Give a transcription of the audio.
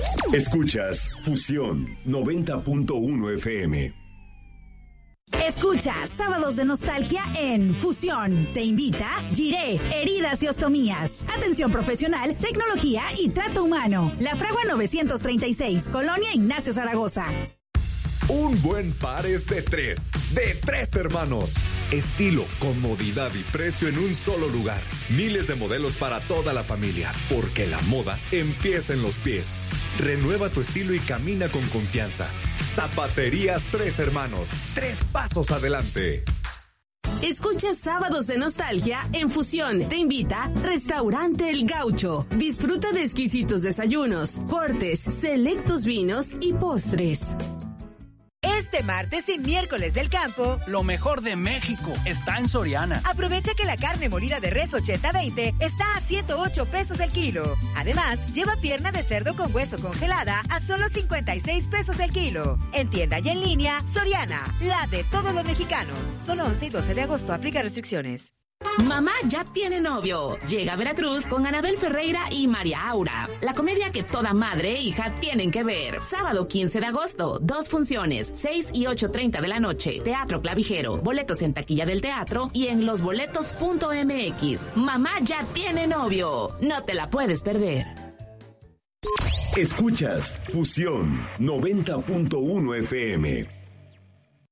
Escuchas Fusión 90.1 FM. Escucha Sábados de Nostalgia en Fusión. Te invita Giré, Heridas y Ostomías. Atención profesional, tecnología y trato humano. La Fragua 936, Colonia Ignacio Zaragoza. Un buen par es de tres hermanos. Estilo, comodidad y precio en un solo lugar. Miles de modelos para toda la familia, porque la moda empieza en los pies. Renueva tu estilo y camina con confianza. Zapaterías Tres Hermanos, 3 pasos adelante. Escucha Sábados de Nostalgia en Fusión. Te invita Restaurante El Gaucho. Disfruta de exquisitos desayunos, cortes, selectos vinos y postres. Este martes y miércoles del campo, lo mejor de México está en Soriana. Aprovecha que la carne molida de res 80-20 está a 108 pesos el kilo. Además, lleva pierna de cerdo con hueso congelada a solo 56 pesos el kilo. En tienda y en línea, Soriana, la de todos los mexicanos. Solo 11 y 12 de agosto, aplica restricciones. Mamá ya tiene novio. Llega a Veracruz con Anabel Ferreira y María Aura. La comedia que toda madre e hija tienen que ver. Sábado 15 de agosto, 2 funciones, 6 y 8:30 de la noche. Teatro Clavijero. Boletos en taquilla del teatro y en losboletos.mx. Mamá ya tiene novio. No te la puedes perder. Escuchas Fusión 90.1 FM.